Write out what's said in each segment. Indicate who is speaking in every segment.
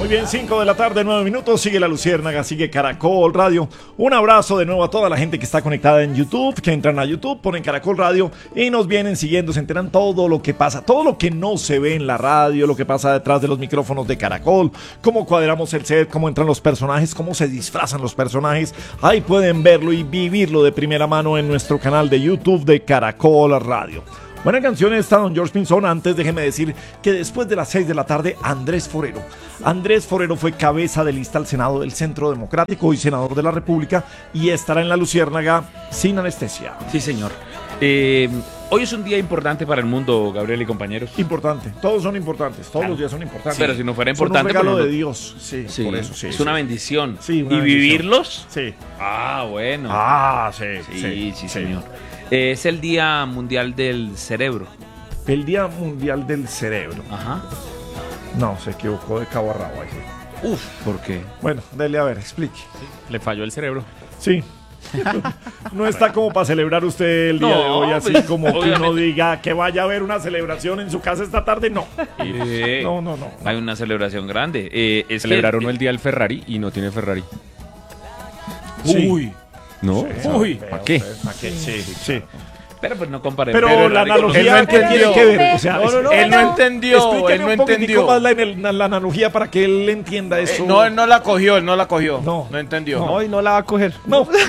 Speaker 1: Muy bien, 5 de la tarde, 9 minutos, sigue La Luciérnaga, sigue Caracol Radio. Un abrazo de nuevo a toda la gente que está conectada en YouTube, que entran a YouTube, ponen Caracol Radio y nos vienen siguiendo, se enteran todo lo que pasa, todo lo que no se ve en la radio, lo que pasa detrás de los micrófonos de Caracol, cómo cuadramos el set, cómo entran los personajes, cómo se disfrazan los personajes. Ahí pueden verlo y vivirlo de primera mano en nuestro canal de YouTube de Caracol Radio. Buena canción esta, don George Pinzón. Antes déjeme decir que después de las 6 de la tarde, Andrés Forero fue cabeza de lista al Senado del Centro Democrático y senador de la República y estará en La Luciérnaga sin anestesia.
Speaker 2: Sí, señor. Hoy es un día importante para el mundo, Gabriel y compañeros.
Speaker 1: Importante, todos son importantes, todos los días son importantes.
Speaker 2: Pero si no fuera importante...
Speaker 1: Son un regalo
Speaker 2: pero
Speaker 1: de Dios, sí, por eso, sí.
Speaker 2: Es
Speaker 1: sí.
Speaker 2: una bendición.
Speaker 1: Sí, una
Speaker 2: ¿Y
Speaker 1: bendición.
Speaker 2: vivirlos?
Speaker 1: Sí.
Speaker 2: Ah, bueno.
Speaker 1: Sí,
Speaker 2: señor. Es el Día Mundial del Cerebro.
Speaker 1: El Día Mundial del Cerebro.
Speaker 2: Ajá.
Speaker 1: No, se equivocó de cabo a rabo ahí.
Speaker 2: Uf, ¿por qué?
Speaker 1: Bueno, dele a ver, explique.
Speaker 3: Le falló el cerebro.
Speaker 1: Sí. No está como para celebrar usted el día de hoy, así
Speaker 2: pues,
Speaker 1: como que uno
Speaker 2: obviamente.
Speaker 1: diga que vaya a haber una celebración en su casa esta tarde, no. No.
Speaker 2: Hay una celebración grande.
Speaker 3: Celebraron el día del Ferrari y no tiene Ferrari.
Speaker 1: Sí.
Speaker 3: Uy. ¿No?
Speaker 1: Sí,
Speaker 3: Uy,
Speaker 1: pero,
Speaker 3: ¿para qué?
Speaker 1: ¿Para qué? Sí.
Speaker 2: Pero pues no comparemos.
Speaker 1: Pero la analogía
Speaker 3: él no entendió.
Speaker 1: tiene que ver. O sea,
Speaker 3: Él no entendió,
Speaker 1: explíqueme
Speaker 3: él no
Speaker 1: un poquitico
Speaker 3: entendió.
Speaker 1: más la analogía para que él entienda eso.
Speaker 3: No, él no la cogió.
Speaker 1: No.
Speaker 3: No entendió.
Speaker 1: No.
Speaker 3: Hoy no la va a coger.
Speaker 1: No,
Speaker 2: Que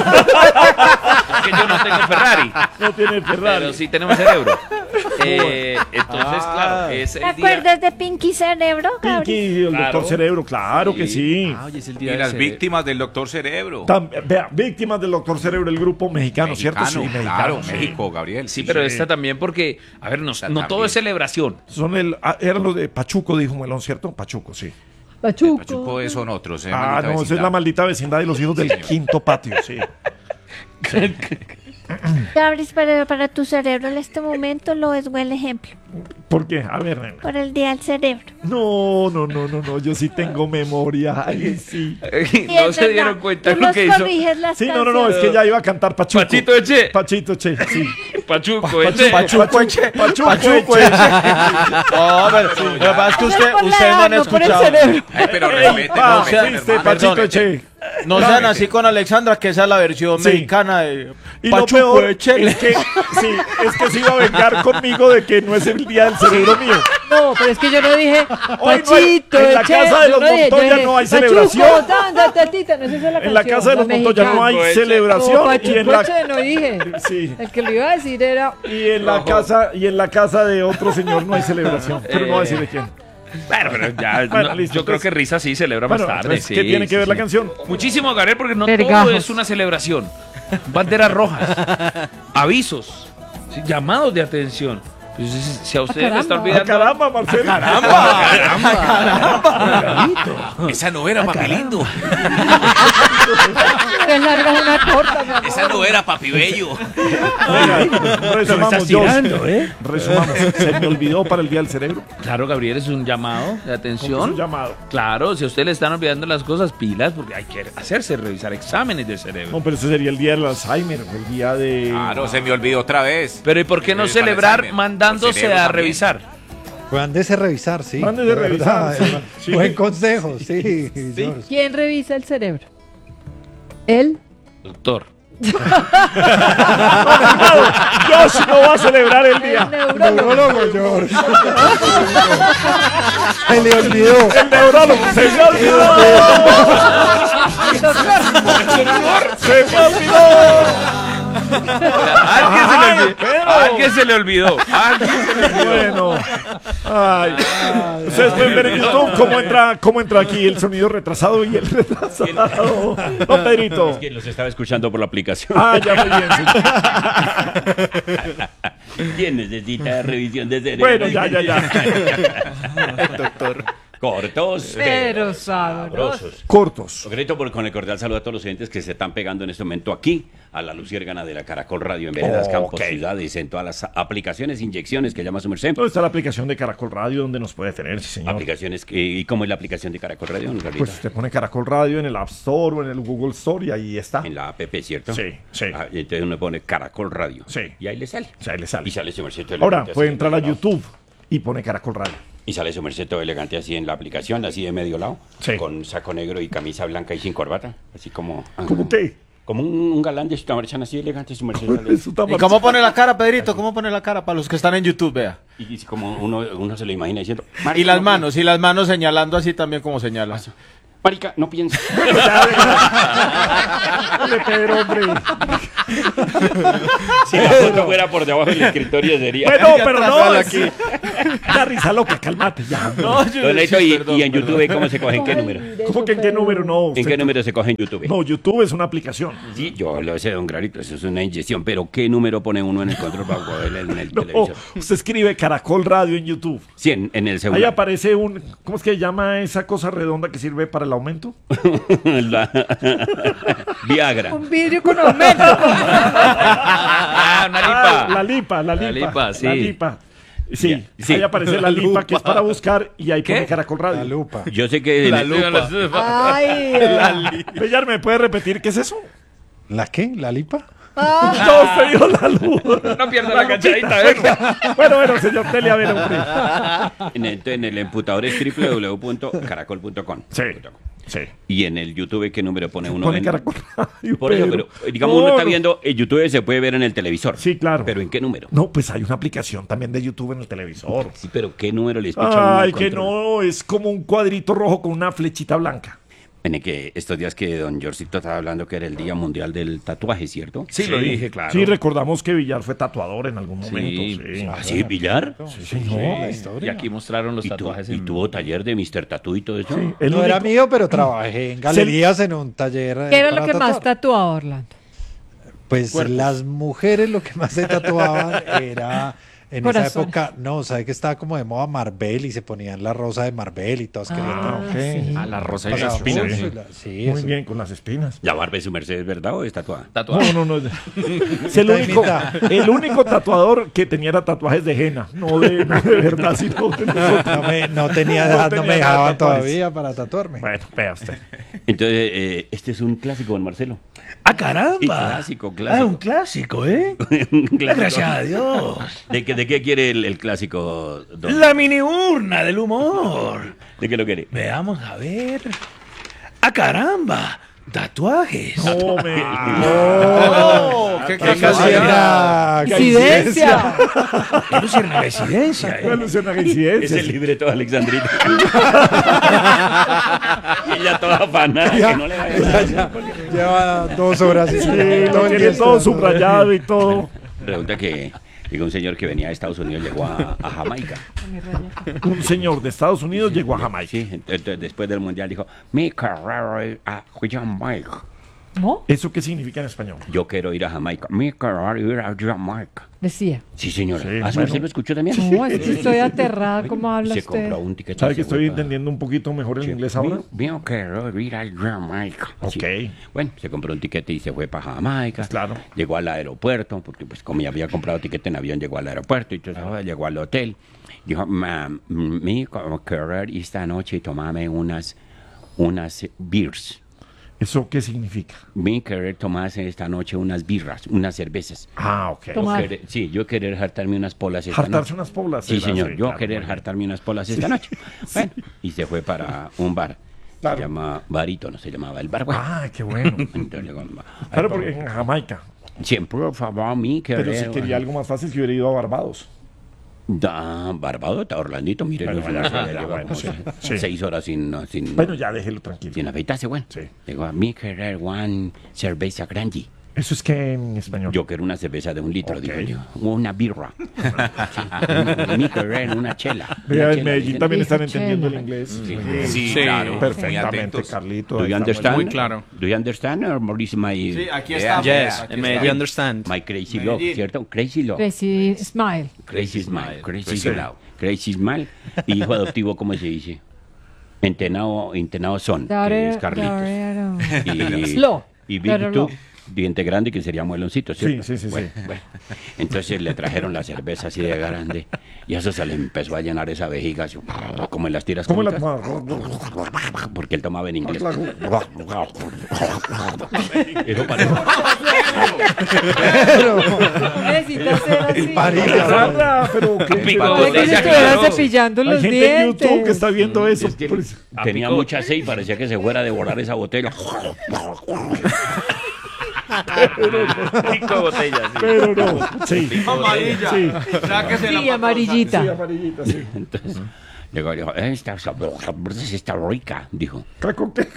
Speaker 2: yo no tengo Ferrari.
Speaker 1: no tiene Ferrari.
Speaker 2: Pero sí tenemos cerebro. Entonces, claro, es
Speaker 4: ¿Te
Speaker 2: el día...
Speaker 4: acuerdas de Pinky Cerebro, Gabriel?
Speaker 1: Pinky, el
Speaker 2: Claro.
Speaker 1: doctor Cerebro, claro que sí.
Speaker 3: Oye, es el
Speaker 5: Y
Speaker 3: día
Speaker 5: las víctimas del doctor Cerebro.
Speaker 1: Vea, víctimas del doctor Cerebro, el grupo mexicano, ¿cierto? Sí,
Speaker 5: claro,
Speaker 1: mexicano, sí.
Speaker 5: México, Gabriel.
Speaker 2: Sí, pero esta también porque, a ver, no todo
Speaker 5: también.
Speaker 2: es celebración.
Speaker 1: Eran los de Pachuco, dijo Melón, ¿cierto? Pachuco, sí.
Speaker 5: Pachuco son otros.
Speaker 1: Ah, no, esa es la maldita vecindad de los hijos del quinto patio, sí.
Speaker 4: Gabriel, para tu cerebro en este momento lo es buen ejemplo.
Speaker 1: ¿Por qué? A ver, nena.
Speaker 4: Por el día del cerebro.
Speaker 1: No, yo sí tengo memoria. Ay, sí.
Speaker 4: Sí,
Speaker 2: No
Speaker 4: es
Speaker 2: se
Speaker 4: verdad.
Speaker 2: dieron cuenta
Speaker 4: Tú
Speaker 2: lo
Speaker 4: los
Speaker 2: que hizo.
Speaker 4: corriges las
Speaker 1: Sí, no,
Speaker 4: canciones.
Speaker 1: es que ya iba a cantar Pachuco.
Speaker 2: Pachito Eche.
Speaker 1: Pachito Che, sí.
Speaker 2: Pachuco, Eche.
Speaker 1: Pachuco Eche.
Speaker 3: Pachuco Eche. No, pero lo que pasa es que
Speaker 4: Eso es por la
Speaker 3: ustedes no han
Speaker 4: edad, no por el
Speaker 3: escuchado.
Speaker 4: cerebro.
Speaker 5: Ay, pero
Speaker 1: Ey,
Speaker 5: respete,
Speaker 1: pa,
Speaker 5: no,
Speaker 1: ¿viste,
Speaker 5: hermano.
Speaker 1: Pachito
Speaker 3: Perdón.
Speaker 1: Che?
Speaker 3: No sean así con Alexandra, que esa es la versión
Speaker 1: Sí.
Speaker 3: mexicana de
Speaker 1: Y lo
Speaker 3: Pachuco
Speaker 1: peor
Speaker 3: Eche.
Speaker 1: es que, sí, es que se iba a vengar conmigo de que no es el día del cerebro mío.
Speaker 6: No, pero es que yo no dije
Speaker 1: Hoy no hay-
Speaker 6: Pachito,
Speaker 1: en la
Speaker 6: Eche,
Speaker 1: casa de los
Speaker 6: yo no dije,
Speaker 1: Montoya
Speaker 6: yo dije,
Speaker 1: no hay
Speaker 6: Pachuco,
Speaker 1: celebración.
Speaker 6: tanda, tatita, no, esa es la
Speaker 1: En la
Speaker 6: canción,
Speaker 1: casa de los Montoya no hay
Speaker 6: mexicana.
Speaker 1: celebración.
Speaker 6: No,
Speaker 1: Y
Speaker 6: Pachuco
Speaker 1: en la,
Speaker 6: Eche no dije.
Speaker 1: sí.
Speaker 6: El que lo iba a decir era...
Speaker 1: Y en la casa de otro señor no hay celebración. Pero no voy a decir de quién.
Speaker 2: Bueno, pero ya,
Speaker 1: Bueno,
Speaker 2: no,
Speaker 1: listo,
Speaker 2: yo creo
Speaker 1: entonces-
Speaker 2: que Risa sí celebra
Speaker 1: Bueno,
Speaker 2: más tarde.
Speaker 1: entonces,
Speaker 2: Sí,
Speaker 1: ¿qué tiene que ver la canción?
Speaker 2: Muchísimo, Gabriel, porque no
Speaker 6: Vergajos.
Speaker 2: todo es una celebración. Banderas rojas, avisos, sí, llamados de atención. Pues, si a ustedes les está
Speaker 6: caramba.
Speaker 2: olvidando...
Speaker 1: Caramba, Marcelo.
Speaker 5: Esa no era papi lindo.
Speaker 6: Que larga es una torta, mi amor.
Speaker 5: Esa no era papi bello.
Speaker 1: Venga, resumamos,
Speaker 2: tirando,
Speaker 1: Dios. Resumamos. Se me olvidó para el día del cerebro.
Speaker 2: Claro, Gabriel, es un llamado de
Speaker 1: ¿Cómo que es
Speaker 2: atención.
Speaker 1: un llamado?
Speaker 2: Claro, si a ustedes le están olvidando las cosas, pilas, porque hay que hacerse revisar exámenes del cerebro.
Speaker 1: No, pero ese sería el día del Alzheimer, el día de...
Speaker 5: Claro, se me olvidó otra vez.
Speaker 2: Pero ¿y por qué no
Speaker 5: Para
Speaker 2: celebrar
Speaker 5: Alzheimer.
Speaker 2: mandándose
Speaker 5: Cerebro
Speaker 2: a
Speaker 5: también.
Speaker 2: revisar?
Speaker 7: Mándese a revisar, sí.
Speaker 1: Mándese a
Speaker 7: de
Speaker 1: revisar,
Speaker 7: verdad,
Speaker 1: sí.
Speaker 7: eh.
Speaker 1: Sí.
Speaker 7: Buen consejo, sí. George.
Speaker 6: ¿Quién revisa el cerebro? ¿Él?
Speaker 2: Doctor.
Speaker 1: Josh no va a celebrar el
Speaker 6: El
Speaker 1: día.
Speaker 6: neurólogo.
Speaker 7: Neurólogo, George. Se le olvidó.
Speaker 1: El neurólogo. Se me olvidó. Se me olvidó.
Speaker 2: Alguien se le olvidó. Alguien se le olvidó.
Speaker 1: Bueno. Ay. Ustedes pueden ver en YouTube cómo entra aquí el sonido retrasado y el retrasado. No, Pedrito.
Speaker 8: Que los estaba escuchando por la aplicación.
Speaker 1: Ah, ya muy bien. Sí.
Speaker 8: ¿Quién necesita revisión de cerebro?
Speaker 1: Bueno, ya.
Speaker 8: Doctor. Cortos.
Speaker 6: Pero sabrosos.
Speaker 8: sabrosos.
Speaker 1: Cortos.
Speaker 8: Concreto, con el cordial saludo a todos los oyentes que se están pegando en este momento aquí a la Luciérnaga de la Caracol Radio en Veredas, Campos, Ciudades, en todas las aplicaciones, inyecciones que llama su merced.
Speaker 1: ¿Dónde está la aplicación de Caracol Radio donde nos puede tener, sí, señor?
Speaker 8: Aplicaciones. ¿Y cómo es la aplicación de Caracol Radio, don Gabriel?
Speaker 1: Pues usted pone Caracol Radio en el App Store o en el Google Store y ahí está.
Speaker 8: En la app, ¿cierto?
Speaker 1: Sí.
Speaker 8: Ah, y entonces uno pone Caracol Radio.
Speaker 1: Sí.
Speaker 8: Y ahí le sale.
Speaker 1: O sea, ahí le sale.
Speaker 8: Y sale su merced.
Speaker 1: Ahora puede entrar a YouTube y pone Caracol Radio.
Speaker 8: Y sale su merced todo elegante así en la aplicación, así de medio lado,
Speaker 1: Sí.
Speaker 8: con saco negro y camisa blanca y sin corbata, así como...
Speaker 1: ¿Cómo qué?
Speaker 8: Como un galán de esta marcha así elegante, su merced.
Speaker 1: Eso está
Speaker 3: ¿Y cómo pone la cara, Pedrito? ¿Cómo pone la cara para los que están en YouTube, vea?
Speaker 8: Y como uno se lo imagina diciendo...
Speaker 3: Y
Speaker 8: "Marica,
Speaker 3: las
Speaker 8: no
Speaker 3: manos señalando así también como señala.
Speaker 8: piensa. Marica, no piensa.
Speaker 1: Dale, Pedro, hombre.
Speaker 8: Si la foto fuera por debajo del escritorio sería...
Speaker 1: Bueno, pero no.
Speaker 3: atrasala
Speaker 1: Es...
Speaker 3: aquí.
Speaker 1: La risa loca, cálmate ya.
Speaker 3: No,
Speaker 8: Don Leito, y en YouTube, ¿cómo se coge? ¿En qué número?
Speaker 1: ¿Cómo que en qué número no?
Speaker 8: ¿En qué número se coge en YouTube?
Speaker 1: No, YouTube es una aplicación.
Speaker 8: Sí, yo lo sé, don Clarito, eso es una inyección, pero ¿qué número pone uno en el control para poder en el
Speaker 1: No,
Speaker 8: televisor?
Speaker 1: usted escribe Caracol Radio en YouTube.
Speaker 8: Sí, en el
Speaker 1: Ahí
Speaker 8: celular.
Speaker 1: aparece un... ¿Cómo es que se llama esa cosa redonda que sirve para el aumento?
Speaker 8: Viagra.
Speaker 6: Un vidrio con aumento.
Speaker 2: Ah, una lipa.
Speaker 1: La lipa.
Speaker 2: La lipa, sí.
Speaker 1: La lipa. Sí,
Speaker 8: Ya, sí.
Speaker 1: ahí aparece la lipa que es para buscar y ahí pone Caracol
Speaker 7: La
Speaker 1: Radio.
Speaker 7: lupa.
Speaker 8: Yo sé que...
Speaker 3: La lupa.
Speaker 6: Ay,
Speaker 1: Bellar, ¿me puede repetir qué es eso?
Speaker 7: ¿La qué? ¿La lipa?
Speaker 1: No, se dio la luz.
Speaker 2: No pierda la cachadita, venga.
Speaker 1: Bueno, señor Tele, a ver, hombre.
Speaker 8: En el emputador es www.caracol.com.
Speaker 1: Sí, sí.
Speaker 8: Y en el YouTube, ¿qué número pone uno?
Speaker 1: Pone Caracol Radio.
Speaker 8: Por eso,
Speaker 1: Pedro.
Speaker 8: pero digamos, uno está
Speaker 1: No,
Speaker 8: viendo, el YouTube se puede ver en el televisor.
Speaker 1: Sí, claro.
Speaker 8: ¿Pero en qué número?
Speaker 1: No, pues hay una aplicación también de YouTube en el televisor.
Speaker 8: Sí, pero ¿qué número les picha a uno
Speaker 1: Ay,
Speaker 8: el
Speaker 1: que
Speaker 8: control?
Speaker 1: no, es como un cuadrito rojo con una flechita blanca.
Speaker 8: En el que estos días que don Jorcito estaba hablando que era el Día Mundial del Tatuaje, ¿cierto?
Speaker 2: Sí, lo dije, claro.
Speaker 1: Sí, recordamos que Villar fue tatuador en algún momento. Sí,
Speaker 8: ¿Ah, sí, Villar?
Speaker 1: Sí, señor.
Speaker 7: La
Speaker 2: Y
Speaker 7: historia.
Speaker 2: aquí mostraron los
Speaker 8: ¿Y,
Speaker 2: tatuajes
Speaker 8: y
Speaker 2: en...
Speaker 8: tuvo taller de Mr. Tattoo y todo eso?
Speaker 1: El
Speaker 7: No era
Speaker 1: único-
Speaker 7: mío, pero trabajé en galerías en un taller.
Speaker 6: ¿qué era lo
Speaker 7: para
Speaker 6: que más
Speaker 7: tatuar.
Speaker 6: tatuaba Orlando?
Speaker 7: Pues las mujeres lo que más se tatuaban era en esa
Speaker 6: Corazones.
Speaker 7: época, no, sabe que estaba como de moda Marvel y se ponían la rosa de Marvel y todas querían.
Speaker 6: sí.
Speaker 2: Ah, la rosa y
Speaker 7: Pasaba
Speaker 2: las espinas.
Speaker 7: mucho
Speaker 2: Sí.
Speaker 7: y sí,
Speaker 1: Muy
Speaker 7: eso.
Speaker 1: bien, con las espinas.
Speaker 8: ¿La barba de su merced es verdad o es tatuada?
Speaker 2: Tatuaje.
Speaker 1: No. Es el único tatuador que tenía tatuajes de henna. No de verdad, sino de nosotros.
Speaker 7: No tenía edad, no me
Speaker 1: tenía
Speaker 7: dejaban
Speaker 1: tatuajes.
Speaker 7: todavía para tatuarme.
Speaker 1: Bueno, vea usted.
Speaker 8: Entonces, este es un clásico, don Marcelo.
Speaker 2: ¡Ah,
Speaker 8: Sí,
Speaker 2: caramba!
Speaker 8: clásico.
Speaker 2: Ah, un clásico, ¿eh?
Speaker 8: Un clásico.
Speaker 2: Gracias a Dios.
Speaker 8: ¿De qué quiere el clásico, don?
Speaker 2: La mini urna del humor.
Speaker 8: ¿De qué lo quiere?
Speaker 2: Veamos, a ver. ¡Ah, caramba! Tatuajes.
Speaker 1: No, me.
Speaker 3: ¡Qué
Speaker 7: ¡Qué
Speaker 3: casualidad!
Speaker 6: ¡Incidencia!
Speaker 2: ¡Qué lucierna residencia,
Speaker 1: No
Speaker 2: eh!
Speaker 1: alusiona a
Speaker 8: Es
Speaker 1: incidencias.
Speaker 8: el libreto de Alexandrita. Y ella toda afanada, que no le vaya a dar.
Speaker 7: Lleva 2 horas.
Speaker 1: Sí, lo tiene todo subrayado y todo.
Speaker 8: Resulta que digo, un señor que venía de Estados Unidos llegó a Jamaica.
Speaker 1: Un señor de Estados Unidos llegó a Jamaica.
Speaker 8: Sí, entonces después del mundial dijo, mi carrera es a Jamaica.
Speaker 6: ¿No?
Speaker 1: ¿Eso qué significa en español?
Speaker 8: Yo quiero ir a Jamaica. Mi carrera es ir a Jamaica.
Speaker 6: Decía.
Speaker 8: Sí, señora.
Speaker 1: Sí,
Speaker 8: ¿Ah,
Speaker 1: bueno.
Speaker 8: ¿usted lo escuchó también?
Speaker 6: No, es que estoy aterrada. ¿Cómo habla
Speaker 8: Se
Speaker 6: usted?
Speaker 8: compró un ticket.
Speaker 1: ¿Sabe
Speaker 8: y
Speaker 1: que
Speaker 8: se fue
Speaker 1: estoy
Speaker 8: para-
Speaker 1: entendiendo un poquito mejor el
Speaker 8: Sí.
Speaker 1: inglés ahora?
Speaker 8: Mío quiero ir a Jamaica.
Speaker 1: Ok.
Speaker 8: Sí. Bueno, se compró un tiquete y se fue para Jamaica.
Speaker 1: Claro.
Speaker 8: Llegó al aeropuerto, porque pues como ya había comprado tiquete en avión, llegó al aeropuerto y entonces llegó al hotel. Dijo, mi querer esta noche tomarme unas beers.
Speaker 1: ¿Eso qué significa?
Speaker 8: Mi querer tomarse esta noche unas birras, unas cervezas.
Speaker 1: Ah, ok.
Speaker 6: Toma.
Speaker 8: Yo querer hartarme unas polas esta
Speaker 1: Hartarse
Speaker 8: noche.
Speaker 1: unas poblas.
Speaker 8: Sí,
Speaker 1: era,
Speaker 8: señor.
Speaker 1: sí,
Speaker 8: Yo
Speaker 1: claro,
Speaker 8: querer
Speaker 1: muy bien.
Speaker 8: hartarme unas polas esta noche. Bueno, y se fue para un bar.
Speaker 1: Claro.
Speaker 8: Se llama Barítono, se llamaba el bar. Bueno.
Speaker 1: Ah, qué bueno.
Speaker 8: Entonces, llegó,
Speaker 1: Claro, porque en Jamaica.
Speaker 8: siempre, por favor, mi querer.
Speaker 1: Pero si quería algo más fácil, que hubiera ido a Barbados.
Speaker 8: Da, Barbados, Orlandito, mire,
Speaker 1: Bueno,
Speaker 8: los
Speaker 1: vaya,
Speaker 8: unos,
Speaker 1: vaya,
Speaker 8: lleva
Speaker 1: bueno,
Speaker 8: como
Speaker 1: sí, sí.
Speaker 8: 6 horas sin
Speaker 1: Bueno, ya déjelo tranquilo.
Speaker 8: afeitarse, bueno.
Speaker 1: Sí.
Speaker 8: Digo, a mi querer one cerveza grande.
Speaker 1: ¿Eso es que en español?
Speaker 8: Yo quiero una cerveza de 1 litro,
Speaker 1: Ok.
Speaker 8: digo yo. Una birra. Sí, mi querer una chela.
Speaker 1: Vea,
Speaker 8: Una
Speaker 1: en
Speaker 8: chela,
Speaker 1: Medellín
Speaker 8: dicen.
Speaker 1: también están
Speaker 6: Dice
Speaker 1: entendiendo el
Speaker 6: chela.
Speaker 1: inglés.
Speaker 5: Sí,
Speaker 2: Sí,
Speaker 5: claro. muy
Speaker 1: Perfectamente,
Speaker 5: atentos.
Speaker 1: Carlito.
Speaker 8: Do
Speaker 1: ahí
Speaker 8: you
Speaker 1: está
Speaker 8: understand?
Speaker 1: muy
Speaker 2: Muy claro.
Speaker 8: Do you understand or is my,
Speaker 3: Sí, aquí
Speaker 5: Yeah.
Speaker 3: está.
Speaker 2: Yes,
Speaker 3: aquí
Speaker 2: and
Speaker 3: está.
Speaker 2: you understand.
Speaker 8: my crazy love,
Speaker 3: Medellín.
Speaker 8: ¿cierto? Crazy love.
Speaker 6: Crazy Smile.
Speaker 8: Crazy smile. Crazy
Speaker 1: Sí.
Speaker 8: smile. Crazy smile. Y hijo adoptivo, ¿cómo se dice? Entenado son, que es Carlitos. Y,
Speaker 6: Slow.
Speaker 8: y
Speaker 6: Pero
Speaker 8: Big Two,
Speaker 6: no.
Speaker 8: diente grande que sería mueloncito, ¿cierto?
Speaker 1: Sí.
Speaker 8: Bueno. Entonces le trajeron la cerveza así de grande y eso se le empezó a llenar esa vejiga, así, como en las tiras
Speaker 1: ¿Cómo la
Speaker 8: cómicas, porque él tomaba en inglés. Eso parece.
Speaker 6: Necesita ser así.
Speaker 1: Alejandra, pero qué
Speaker 2: Pico
Speaker 6: Parece que
Speaker 2: botella,
Speaker 6: se estuviera
Speaker 2: claro.
Speaker 6: cepillando los
Speaker 1: hay gente en
Speaker 6: dientes.
Speaker 1: YouTube que está viendo eso.
Speaker 8: Es que
Speaker 1: Pues,
Speaker 8: tenía mucha sed y parecía que se fuera a devorar esa botella.
Speaker 2: Pico de botella, sí.
Speaker 1: pero no. Sí.
Speaker 3: Amarilla.
Speaker 1: Sí.
Speaker 6: Sí, amarillita.
Speaker 1: Sí, amarillita, sí.
Speaker 8: Entonces, llegó y dijo, esta está rica, dijo.
Speaker 1: ¿Con qué?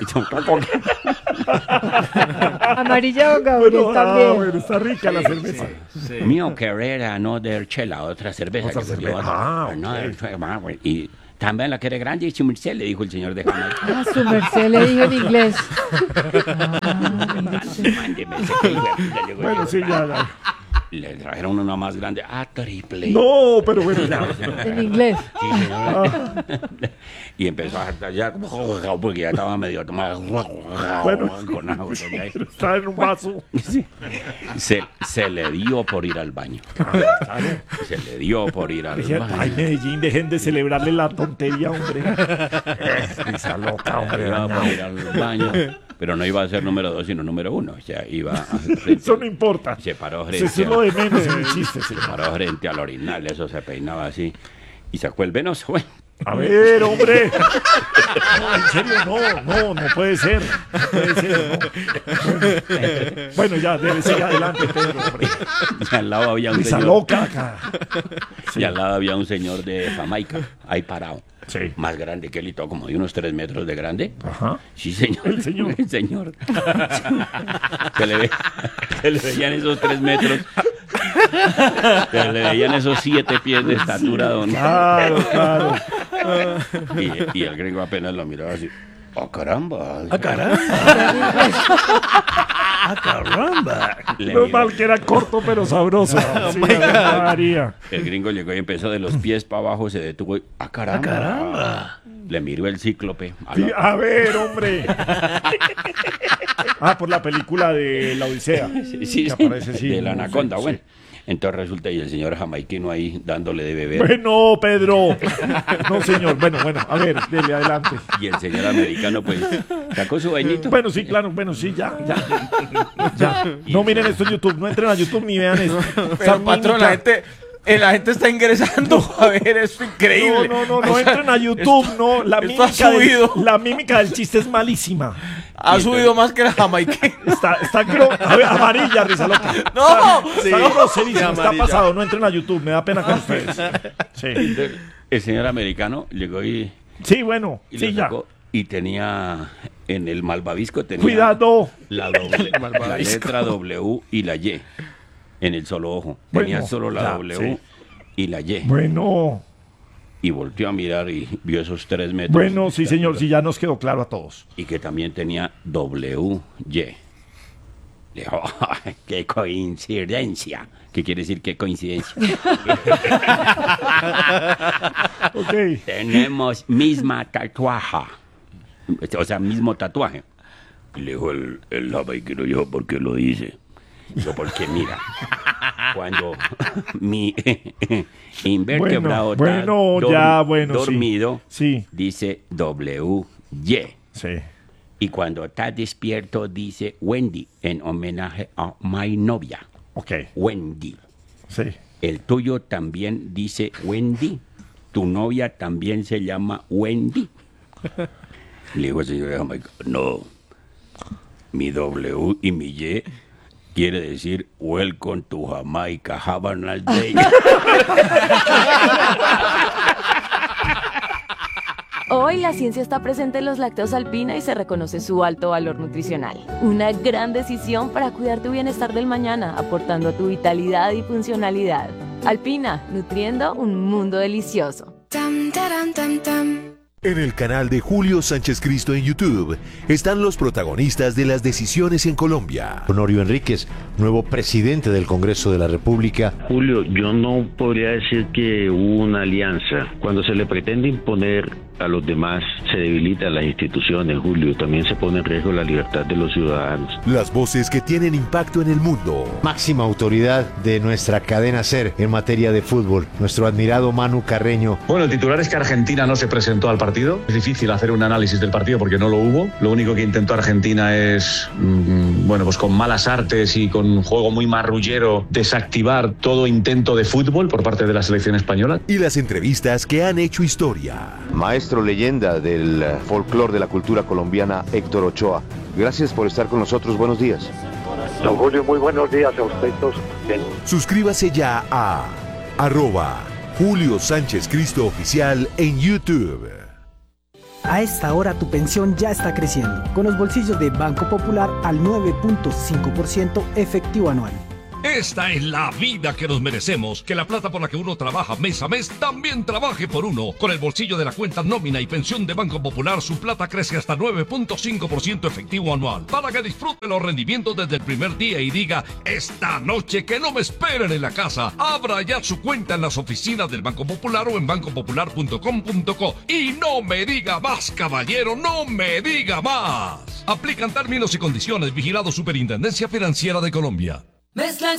Speaker 6: Amarilla, don Gabriel,
Speaker 1: Bueno,
Speaker 6: también.
Speaker 1: bueno, está rica la cerveza.
Speaker 8: Mío querer another chela, otra cerveza.
Speaker 1: Otra
Speaker 8: que
Speaker 1: cerveza.
Speaker 8: llevó,
Speaker 1: Ah,
Speaker 8: another
Speaker 1: ok.
Speaker 8: chela, y también la quiere grande y su merced, le dijo el señor de Jamaica.
Speaker 6: Ah, su merced le dijo en inglés.
Speaker 8: Mándeme ese que hijo de puta, llegó
Speaker 1: Bueno,
Speaker 8: yo.
Speaker 1: sí, ya.
Speaker 8: Le trajeron una más grande, triple.
Speaker 1: No, pero bueno, ya.
Speaker 6: En inglés.
Speaker 8: Sí, señor. Y empezó a hartar ya, porque ya estaba medio tomado.
Speaker 1: Bueno.
Speaker 8: Con agua, ya.
Speaker 1: Está en un vaso.
Speaker 8: Sí. Se le dio por ir al baño. Se le dio por ir al
Speaker 1: Ay,
Speaker 8: baño.
Speaker 1: Medellín, dejen de celebrarle la tontería, hombre. Está loca, hombre.
Speaker 8: Iba por ir al baño, pero no iba a ser número 2, sino número 1. O sea, iba a
Speaker 1: Eso no importa.
Speaker 8: se paró
Speaker 1: Eso
Speaker 8: frente
Speaker 1: es lo de menos en el chiste, sí.
Speaker 8: se paró frente al orinal, eso se peinaba así y sacó el venoso. Bueno,
Speaker 1: A ver, hombre. No, en serio, no puede ser. No puede ser, no. Bueno, ya, debe seguir adelante, Pedro, hombre.
Speaker 8: y al lado había un
Speaker 1: Risa
Speaker 8: señor,
Speaker 1: loca acá.
Speaker 8: y al lado había un señor de Jamaica, ahí parado.
Speaker 1: Sí.
Speaker 8: Más grande que él y todo, como de unos 3 metros de grande.
Speaker 1: Ajá.
Speaker 8: Sí, señor.
Speaker 1: El señor.
Speaker 8: El señor. Se le veían esos 3 metros. Se le veían esos 7 pies de estatura, don.
Speaker 1: Claro.
Speaker 8: Y el gringo apenas lo miraba así. ¡Oh, caramba!
Speaker 2: Caramba.
Speaker 8: Le
Speaker 1: No
Speaker 8: miró.
Speaker 1: mal que era corto, pero sabroso. Sí, María.
Speaker 8: El gringo llegó y empezó de los pies para abajo, se detuvo y ¡ah, caramba! Le miró el cíclope.
Speaker 1: Sí, a ver, hombre. Por la película de La Odisea.
Speaker 8: Sí,
Speaker 1: Que aparece, sí,
Speaker 8: de la
Speaker 1: no,
Speaker 8: anaconda,
Speaker 1: sí,
Speaker 8: bueno.
Speaker 1: sí.
Speaker 8: Entonces resulta y el señor jamaiquino ahí dándole de beber.
Speaker 1: Bueno, Pedro. No, señor. Bueno, a ver, dele adelante.
Speaker 8: Y el señor americano pues sacó su bañito.
Speaker 1: Bueno, sí, claro, ya. No miren esto en YouTube, no entren a YouTube ni vean esto.
Speaker 3: Pero patrón, la gente está ingresando a ver esto increíble.
Speaker 1: No entren a YouTube, no.
Speaker 3: esto ha subido.
Speaker 1: La mímica del chiste es malísima.
Speaker 3: Ha subido más que la jamaiquina.
Speaker 1: A ver, amarilla, risa loca.
Speaker 3: ¡No!
Speaker 1: Está groserísimo, está
Speaker 3: amarilla.
Speaker 1: pasado, no entren a YouTube, me da pena con ustedes. Sí,
Speaker 8: El señor americano llegó y
Speaker 1: sí, bueno,
Speaker 8: lo
Speaker 1: sí, ya.
Speaker 8: sacó y tenía en el malvavisco tenía
Speaker 1: Cuidado.
Speaker 8: la letra W y la Y en el solo ojo.
Speaker 1: Bueno,
Speaker 8: Tenía solo la
Speaker 1: ya,
Speaker 8: W
Speaker 1: sí.
Speaker 8: y la Y.
Speaker 1: Bueno,
Speaker 8: Y volteó a mirar y vio esos 3 metros.
Speaker 1: bueno, sí, señor, sí, ya nos quedó claro a todos.
Speaker 8: Y que también tenía WY. Le dijo, "Ay, qué coincidencia. ¿Qué quiere decir qué coincidencia?
Speaker 1: Ok.
Speaker 8: Tenemos misma tatuaje. O sea, mismo tatuaje. Y le dijo el jamaiquino, yo, ¿por qué lo dice? Yo, porque mira, cuando mi invertebrado
Speaker 1: Bueno,
Speaker 8: está
Speaker 1: ya, bueno, sí.
Speaker 8: dormido,
Speaker 1: Sí,
Speaker 8: dice WY.
Speaker 1: sí.
Speaker 8: Y cuando está despierto dice Wendy, en homenaje a mi novia,
Speaker 1: Ok,
Speaker 8: Wendy.
Speaker 1: sí.
Speaker 8: El tuyo también dice Wendy. Tu novia también se llama Wendy. Le dijo el señor de Jamaica, no. Mi W y mi Y quiere decir Welcome to Jamaica, have a nice day.
Speaker 9: Hoy la ciencia está presente en los lácteos Alpina y se reconoce su alto valor nutricional. Una gran decisión para cuidar tu bienestar del mañana, aportando a tu vitalidad y funcionalidad. Alpina, nutriendo un mundo delicioso.
Speaker 10: En el canal de Julio Sánchez Cristo en YouTube están los protagonistas de las decisiones en Colombia.
Speaker 11: Honorio Enríquez, nuevo presidente del Congreso de la República.
Speaker 12: Julio, yo no podría decir que hubo una alianza. Cuando se le pretende imponer a los demás, se debilitan las instituciones, Julio. También se pone en riesgo la libertad de los ciudadanos.
Speaker 10: Las voces que tienen impacto en el mundo.
Speaker 11: Máxima autoridad de nuestra cadena SER en materia de fútbol, nuestro admirado Manu Carreño.
Speaker 13: Bueno, el titular es que Argentina no se presentó al partido. Es difícil hacer un análisis del partido porque no lo hubo. Lo único que intentó Argentina es, pues con malas artes y con un juego muy marrullero, desactivar todo intento de fútbol por parte de la selección española.
Speaker 10: Y las entrevistas que han hecho historia.
Speaker 14: Maestro leyenda del folclore de la cultura colombiana, Héctor Ochoa. Gracias por estar con nosotros. Buenos días.
Speaker 15: Don Julio, muy buenos días a usted todos.
Speaker 10: Suscríbase ya a @Julio Sánchez Cristo Oficial en YouTube.
Speaker 16: A esta hora tu pensión ya está creciendo, con los bolsillos de Banco Popular al 9.5% efectivo anual.
Speaker 17: Esta es la vida que nos merecemos, que la plata por la que uno trabaja mes a mes también trabaje por uno. Con el bolsillo de la cuenta nómina y pensión de Banco Popular, su plata crece hasta 9.5% efectivo anual, para que disfrute los rendimientos desde el primer día y diga, esta noche que no me esperen en la casa. Abra ya su cuenta en las oficinas del Banco Popular o en bancopopular.com.co. Y no me diga más, caballero, no me diga más. Aplican términos y condiciones. Vigilado Superintendencia Financiera de Colombia.